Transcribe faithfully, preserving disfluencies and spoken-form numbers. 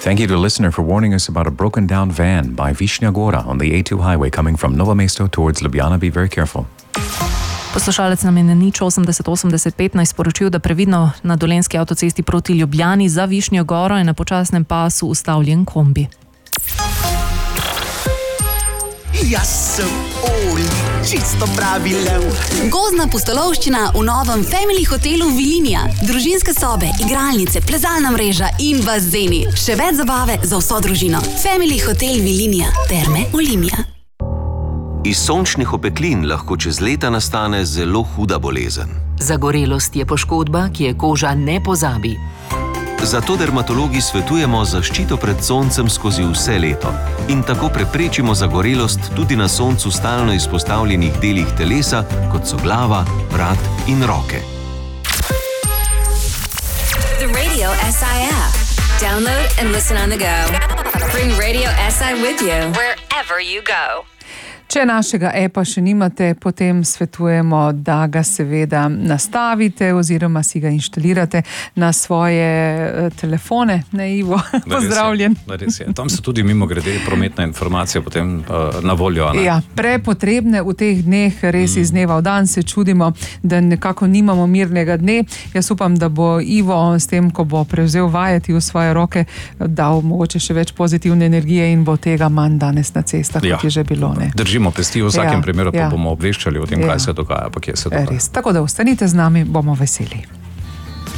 Thank you to a listener for warning us about a broken down van by Višnja Gora on the A two highway coming from Novo Mesto towards Ljubljana. Be very careful. Poslušalec nam je na nič osemdeset osemdeset petnajst sporočil, da previdno na Dolenjski avtocesti proti Ljubljani za Višnjo Goro je na počasnem pasu ustavljen kombi. Jaz sem Oli, čisto pravi lev. Gozdna pustolovščina v novem Family hotelu Vilinija. Družinske sobe, igralnice, plezalna mreža in bazeni. Še več zabave za vso družino. Family hotel Vilinija. Terme Olimia. Iz sončnih opeklin lahko čez leta nastane zelo huda bolezen. Zagorelost je poškodba, ki je koža ne pozabi. Zato dermatologi svetujemo zaščito pred soncem skozi vse leto in tako preprečimo zagorelost tudi na soncu stalno izpostavljenih delih telesa, kot so glava, vrat in roke. The Radio S I app. Download and listen on the go. Bring Radio S I with you wherever you go. Če našega epa še nimate, potem svetujemo, da ga seveda nastavite oziroma si ga inštalirate na svoje uh, telefone. Ne, Ivo, pozdravljen. Res je. Tam so tudi mimo grede prometna informacija potem uh, na voljo. Ne? Ja, prepotrebne v teh dneh, res iz dneva v dan se čudimo, da nekako nimamo mirnega dne. Jaz upam, da bo Ivo s tem, ko bo prevzel vajeti v svoje roke, dal mogoče še več pozitivne energije in bo tega manj danes na cestah, ja. kot je že bilo. Ne? Držimo pesti, v vsakem ja, primeru pa ja. bomo obveščali o tem, ja. kaj se dogaja, pa kje se dogaja. Res. Tako da ostanite z nami, bomo veseli.